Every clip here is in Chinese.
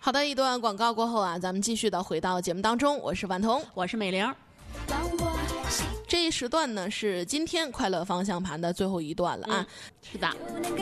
好的，一段广告过后啊，咱们继续的回到节目当中，我是婉彤， 我是美玲。 这一时段呢是今天快乐方向盘的最后一段了啊， 是的。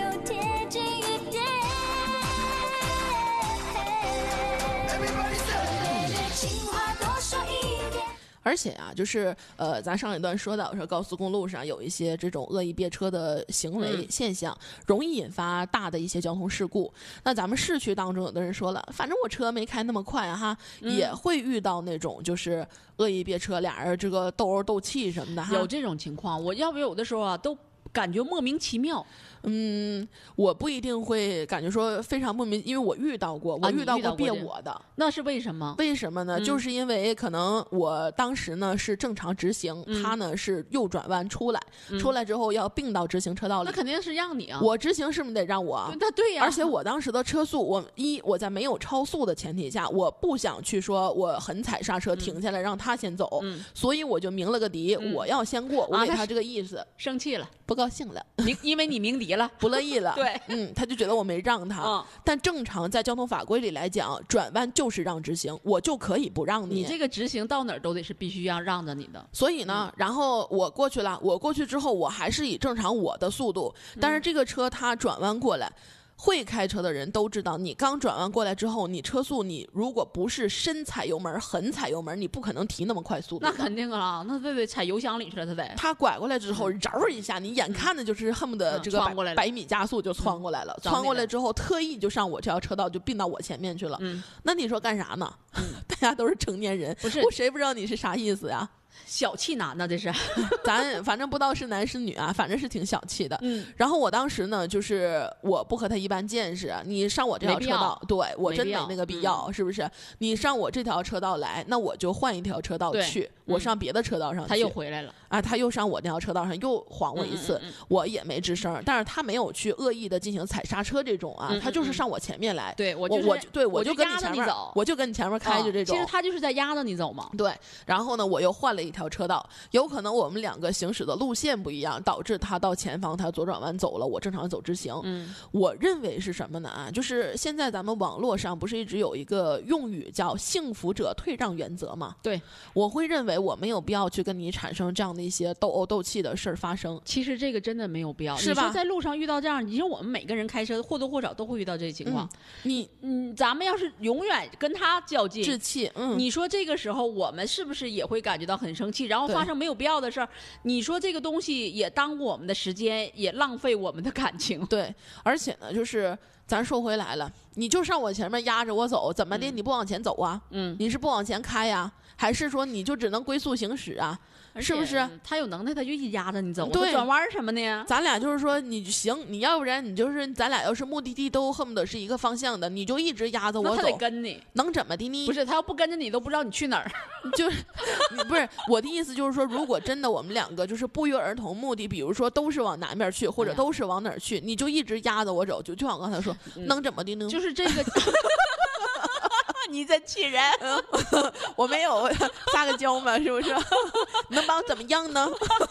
而且啊，就是咱上一段说到说高速公路上有一些这种恶意别车的行为现象，容易引发大的一些交通事故。那咱们市区当中，有的人说了，反正我车没开那么快啊哈，也会遇到那种就是恶意别车，俩人这个斗殴斗气什么的哈。 有这种情况，我要不有的时候啊都感觉莫名其妙。 我不一定会感觉说非常莫名，因为我遇到过，我遇到过别我的。 那是为什么？ 为什么呢？就是因为可能我当时呢是正常直行，他呢是右转弯出来，出来之后要并到直行车道里。 那肯定是让你啊！ 我直行是不是得让我？ 那对呀。 而且我当时的车速，我在没有超速的前提下，我不想去说我狠踩刹车停下来让他先走，所以我就鸣了个笛，我要先过，我给他这个意思。 生气了， 不高兴了， 因为你鸣笛了， 不乐意了。 对， 他就觉得我没让他。但正常在交通法规里来讲，转弯就是让直行，我就可以不让你。 你这个直行到哪儿都得是必须要让着你的。 所以呢，然后我过去了，我过去之后，我还是以正常我的速度，但是这个车它转弯过来。会开车的人都知道，你刚转弯过来之后，你车速你如果不是深踩油门、狠踩油门，你不可能提那么快速度。 那肯定啊，那得踩油箱里去了，他得。 他拐过来之后，绕一下，你眼看的就是恨不得这个100米加速就窜过来了。窜过来之后，特意就上我这条车道，就并到我前面去了。那你说干啥呢？大家都是成年人， 不是我谁不知道你是啥意思呀？ 小气男呢，这是。 咱反正不知道是男是女啊，反正是挺小气的。然后我当时呢，就是我不和他一般见识，你上我这条车道，对我真没那个必要，是不是？你上我这条车道来，那我就换一条车道去，我上别的车道上去。 他又回来了啊，他又上我那条车道上又晃我一次，我也没吱声，但是他没有去恶意的进行踩刹车这种啊，他就是上我前面来。 对，我就跟你前面走，我就跟你前面开着这种。 其实他就是在压着你走嘛。 对，然后呢，我又换了一条车道，有可能我们两个行驶的路线不一样，导致他到前方他左转弯走了，我正常走直行。我认为是什么呢啊？就是现在咱们网络上不是一直有一个用语叫幸福者退让原则吗？ 对， 我会认为我没有必要去跟你产生这样的一些斗殴斗气的事儿发生。 其实这个真的没有必要， 是吧？ 你说在路上遇到这样，你说我们每个人开车或多或少都会遇到这个情况。咱们要是永远跟他较劲置气， 你说这个时候我们是不是也会感觉到很生气，然后发生没有必要的事儿？你说这个东西也耽误我们的时间，也浪费我们的感情。 对，而且呢，就是咱说回来了，你就上我前面压着我走，怎么的？你不往前走啊？你是不往前开呀？还是说你就只能龟速行驶啊？是不是？ 他有能耐，他就一压着你走。 对， 转弯什么呢？ 咱俩就是说，你行，你要不然你就是咱俩要是目的地都恨不得是一个方向的，你就一直压着我走。 他得跟你， 能怎么的呢？ 不是，他要不跟着你，都不知道你去哪儿。 就是不是我的意思，就是说，如果真的我们两个就是不约而同目的，比如说都是往南边去，或者都是往哪儿去，你就一直压着我走，就像我刚才说，能怎么的呢？ 就是这个。你真气人！ 我没有撒个娇嘛，是不是？能把我怎么样呢？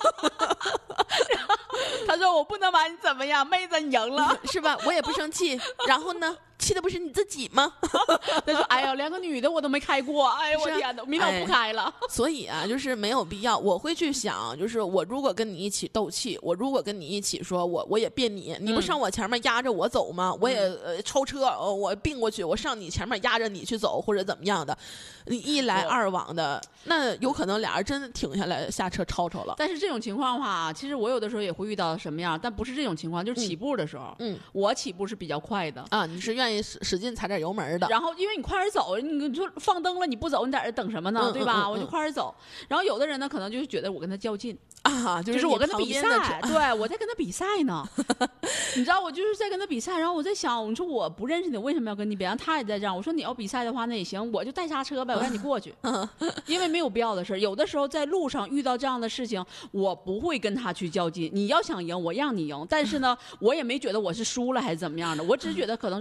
他说我不能把你怎么样，妹子你赢了， 是吧？我也不生气。然后呢？气的不是你自己吗？ 他说：“哎呀，连个女的我都没开过，哎呀，我天哪，明天我不开了。” 所以啊，就是没有必要。我会去想，就是我如果跟你一起斗气，我如果跟你一起说，我也别你，你不上我前面压着我走吗？我也超车，我并过去，我上你前面压着你去走，或者怎么样的，一来二往的，那有可能俩人真停下来下车吵吵了。 但是这种情况的话，其实我有的时候也会遇到什么样，但不是这种情况，就是起步的时候，我起步是比较快的啊，你是愿意使劲踩点油门的， 然后因为你快点走，你说放灯了你不走，你在这等什么呢？对吧？我就快点走。然后有的人呢，可能就是觉得我跟他较劲啊， 就是我跟他比赛，对，我在跟他比赛呢。你知道我就是在跟他比赛，然后我在想，你说我不认识你，为什么要跟你比？然后他也在这样，我说你要比赛的话那也行，我就带刹车呗，我让你过去，因为没有必要的事。有的时候在路上遇到这样的事情，我不会跟他去较劲。你要想赢，我让你赢，但是呢，我也没觉得我是输了还是怎么样的，我只是觉得可能说安全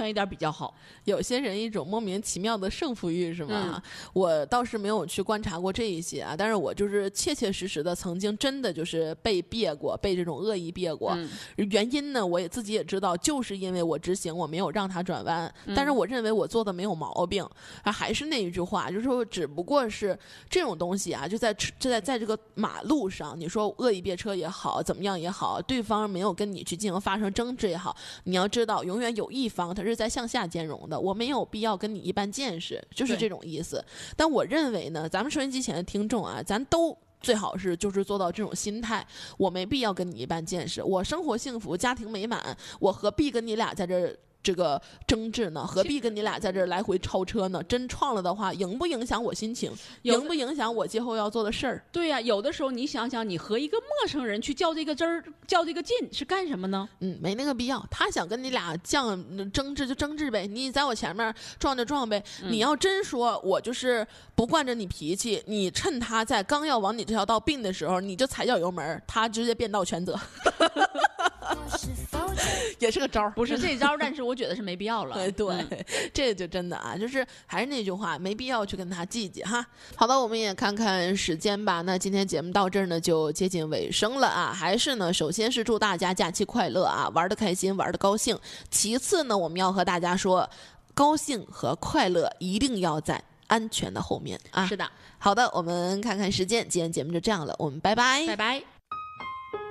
全一点比较好。 有些人一种莫名其妙的胜负欲是吗？我倒是没有去观察过这一些啊，但是我就是切切实实的曾经真的就是被别过，被这种恶意别过。原因呢，我也自己也知道，就是因为我执行我没有让他转弯，但是我认为我做的没有毛病。还是那一句话，就是说只不过是这种东西啊，就在这个马路上，你说恶意别车也好，怎么样也好，对方没有跟你去进行发生争执也好，你要知道，永远有一方他是在向下兼容的，我没有必要跟你一般见识，就是这种意思。但我认为呢，咱们收音机前的听众啊，咱都最好是就是做到这种心态，我没必要跟你一般见识，我生活幸福，家庭美满，我何必跟你俩在这个争执呢？何必跟你俩在这儿来回超车呢？真撞了的话，影不影响我心情？影不影响我今后要做的事儿？ 对呀，有的时候你想想，你和一个陌生人去较这个真儿、较这个劲是干什么呢？ 没那个必要。他想跟你俩争执就争执呗，你在我前面撞就撞呗。你要真说我就是不惯着你脾气，你趁他在刚要往你这条道并的时候，你就踩脚油门，他直接变道全责。也是个招儿， 不是这招，但是我觉得是没必要了。 对，这就真的啊，就是还是那句话，没必要去跟他计较哈。好的，我们也看看时间吧。那今天节目到这儿呢，就接近尾声了啊。还是呢，首先是祝大家假期快乐啊，玩得开心，玩得高兴。其次呢，我们要和大家说，高兴和快乐一定要在安全的后面啊。 是的， 好的，我们看看时间，今天节目就这样了，我们拜拜， 拜拜。